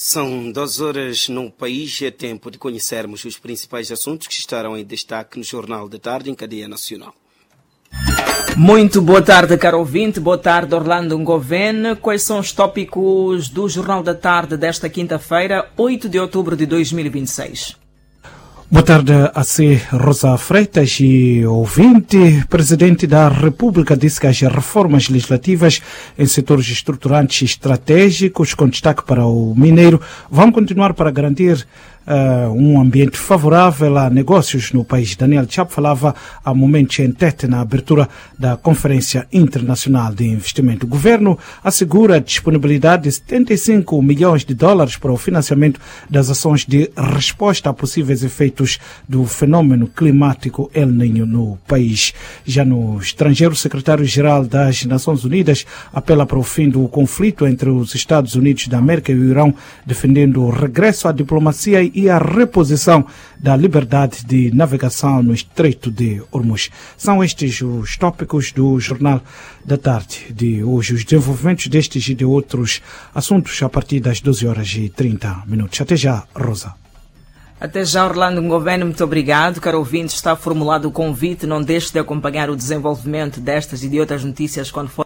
São 2 horas no país e é tempo de conhecermos os principais assuntos que estarão em destaque no Jornal da Tarde em cadeia nacional. Muito boa tarde, caro ouvinte. Boa tarde, Orlando Ngoven. Quais são os tópicos do Jornal da Tarde desta quinta-feira, 8 de outubro de 2026? Boa tarde a si, Rosa Freitas e ouvinte. Presidente da República disse que as reformas legislativas em setores estruturantes e estratégicos, com destaque para o mineiro, vão continuar para garantir um ambiente favorável a negócios no país. Daniel Chapo falava há momentos em Tete na abertura da Conferência Internacional de Investimento. O governo assegura a disponibilidade de 75 milhões de dólares para o financiamento das ações de resposta a possíveis efeitos do fenômeno climático El Niño no país. Já no estrangeiro, o secretário-geral das Nações Unidas apela para o fim do conflito entre os Estados Unidos da América e o Irão, defendendo o regresso à diplomacia e a reposição da liberdade de navegação no Estreito de Hormuz. São estes os tópicos do Jornal da Tarde de hoje. Os desenvolvimentos destes e de outros assuntos a partir das 12h30. Até já, Rosa. Até já, Orlando Ngoven, muito obrigado. Caro ouvinte, está formulado o convite. Não deixe de acompanhar o desenvolvimento destas e de outras notícias quando for.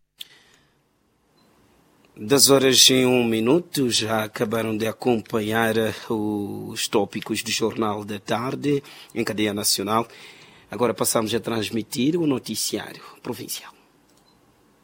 2h01. Já acabaram de acompanhar os tópicos do Jornal da Tarde em cadeia nacional. Agora passamos a transmitir o noticiário provincial.